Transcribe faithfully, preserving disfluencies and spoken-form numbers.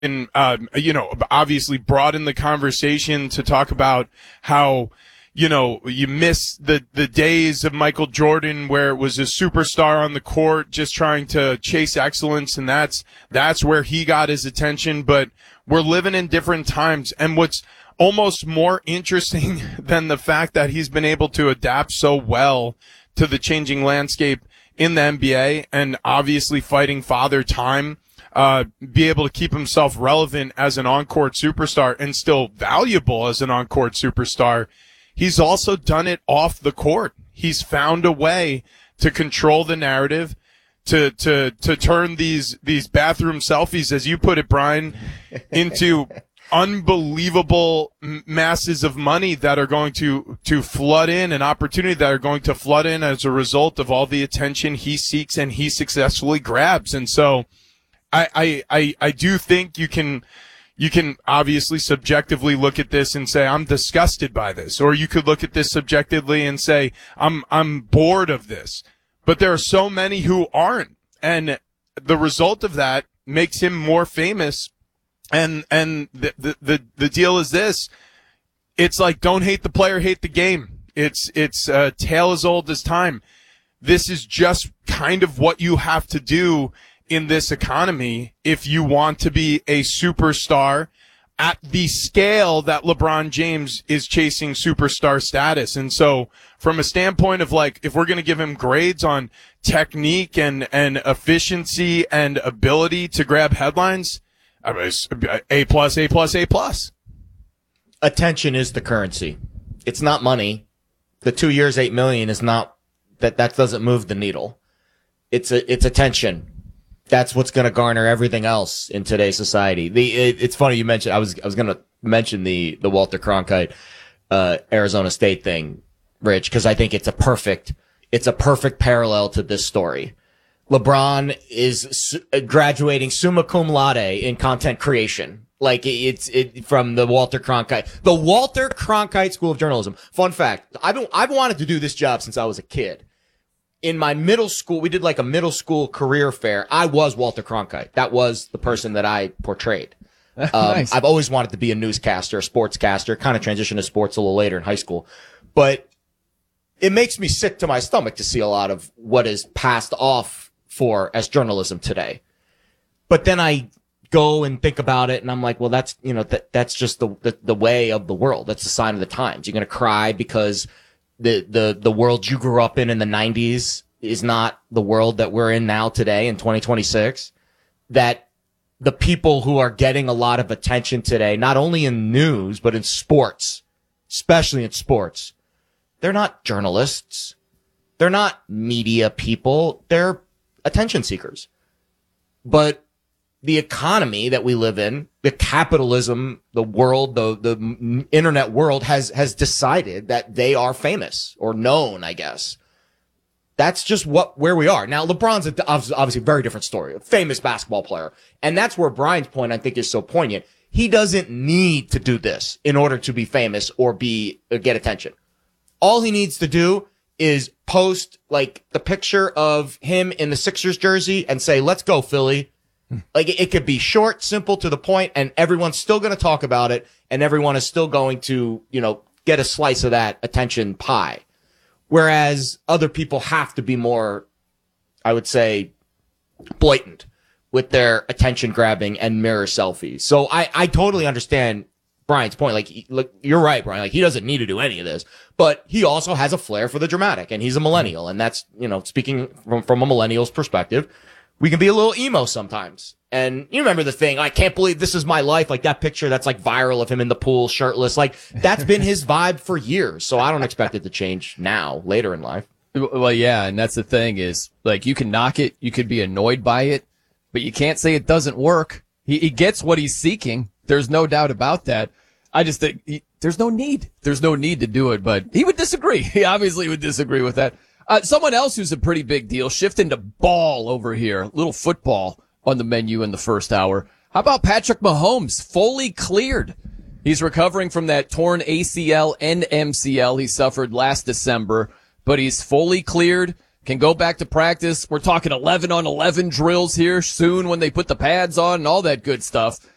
And, um, you know, obviously brought in the conversation to talk about how, you know, you miss the, the days of Michael Jordan where it was a superstar on the court just trying to chase excellence, and that's, that's where he got his attention. But we're living in different times, and what's almost more interesting than the fact that he's been able to adapt so well to the changing landscape in the N B A and obviously fighting father time, uh, be able to keep himself relevant as an on-court superstar and still valuable as an on-court superstar. He's also done it off the court. He's found a way to control the narrative, to, to, to turn these, these bathroom selfies, as you put it, Brian, into unbelievable masses of money that are going to, to flood in, an opportunity that are going to flood in as a result of all the attention he seeks and he successfully grabs. And so I, I, I, I do think you can, you can obviously subjectively look at this and say, I'm disgusted by this. Or you could look at this subjectively and say, I'm, I'm bored of this. But there are so many who aren't. And the result of that makes him more famous. And, and the, the, the, the deal is this. It's like, don't hate the player, hate the game. It's, it's a tale as old as time. This is just kind of what you have to do in this economy if you want to be a superstar at the scale that LeBron James is chasing superstar status. And so from a standpoint of like, if we're going to give him grades on technique and, and efficiency and ability to grab headlines, I mean, A plus, A plus, A plus. Attention is the currency. It's not money. The two years, eight million is not that, that doesn't move the needle. It's a, it's attention. That's what's going to garner everything else in today's society. The, it, it's funny you mentioned, I was, I was going to mention the, the Walter Cronkite, uh, Arizona State thing, Rich, cause I think it's a perfect, it's a perfect parallel to this story. LeBron is su- graduating summa cum laude in content creation. Like it's, it, from the Walter Cronkite, the Walter Cronkite School of Journalism. Fun fact. I've been, I've wanted to do this job since I was a kid. In my middle school, we did like a middle school career fair. I was Walter Cronkite. That was the person that I portrayed. Um, nice. I've always wanted to be a newscaster, a sportscaster, kind of transitioned to sports a little later in high school. But it makes me sick to my stomach to see a lot of what is passed off for as journalism today. But then I go and think about it and I'm like, well, that's, you know, that, that's just the, the, the way of the world. That's the sign of the times. You're going to cry because the, the, the world you grew up in in the nineties is not the world that we're in now today in twenty twenty-six. That the people who are getting a lot of attention today, not only in news, but in sports, especially in sports, they're not journalists. They're not media people. They're attention seekers. But the economy that we live in, the capitalism, the world, the, the internet world has, has decided that they are famous or known, I guess. That's just what, where we are. Now, LeBron's a, obviously a very different story, a famous basketball player. And that's where Brian's point, I think, is so poignant. He doesn't need to do this in order to be famous or be, or get attention. All he needs to do is post like the picture of him in the Sixers jersey and say, let's go, Philly. Like it could be short, simple, to the point, and everyone's still going to talk about it, and everyone is still going to, you know, get a slice of that attention pie. Whereas other people have to be more, I would say, blatant with their attention grabbing and mirror selfies. So I, I totally understand Brian's point. Like, look, you're right, Brian. Like, he doesn't need to do any of this, but he also has a flair for the dramatic, and he's a millennial, and that's, you know, speaking from, from a millennial's perspective. We can be a little emo sometimes. And you remember the thing, I can't believe this is my life. Like that picture that's like viral of him in the pool, shirtless. Like that's been his vibe for years. So I don't expect it to change now, later in life. Well, yeah. And that's the thing is like you can knock it. You could be annoyed by it, but you can't say it doesn't work. He, he gets what he's seeking. There's no doubt about that. I just think he, there's no need. There's no need to do it, but he would disagree. He obviously would disagree with that. Uh, someone else who's a pretty big deal, shifting to ball over here, little football on the menu in the first hour. How about Patrick Mahomes, fully cleared? He's recovering from that torn A C L and M C L he suffered last December, but he's fully cleared, can go back to practice. We're talking eleven on eleven drills here soon when they put the pads on and all that good stuff.